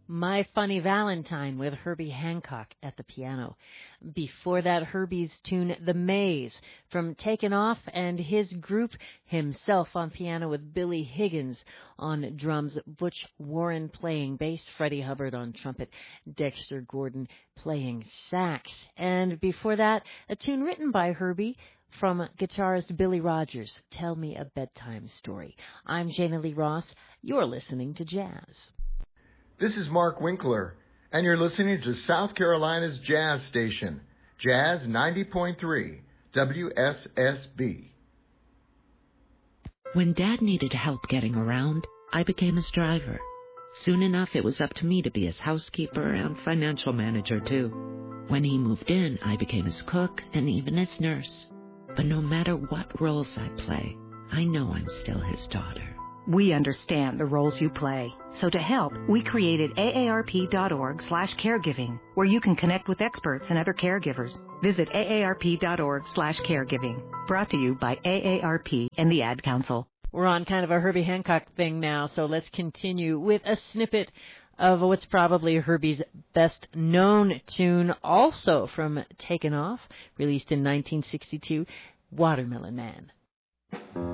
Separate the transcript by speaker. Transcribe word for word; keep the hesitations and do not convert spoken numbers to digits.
Speaker 1: My Funny Valentine with Herbie Hancock at the piano. Before that, Herbie's tune The Maze from Taken Off, and his group himself on piano with Billy Higgins on drums, Butch Warren playing bass, Freddie Hubbard on trumpet, Dexter Gordon playing sax. And before that, a tune written by Herbie from guitarist Billy Rogers, Tell Me a Bedtime Story. I'm Jana Lee Ross. You're listening to Jazz.
Speaker 2: This is Mark Winkler, and you're listening to South Carolina's Jazz Station, Jazz ninety point three, W S S B.
Speaker 3: When Dad needed help getting around, I became his driver. Soon enough, it was up to me to be his housekeeper and financial manager, too. When he moved in, I became his cook and even his nurse. But no matter what roles I play, I know I'm still his daughter.
Speaker 4: We understand the roles you play. So to help, we created A A R P dot org slash caregiving, where you can connect with experts and other caregivers. Visit A A R P dot org slash caregiving. Brought to you by A A R P and the Ad Council.
Speaker 1: We're on kind of a Herbie Hancock thing now, so let's continue with a snippet of what's probably Herbie's best-known tune, also from Taken Off, released in nineteen sixty-two, Watermelon Man.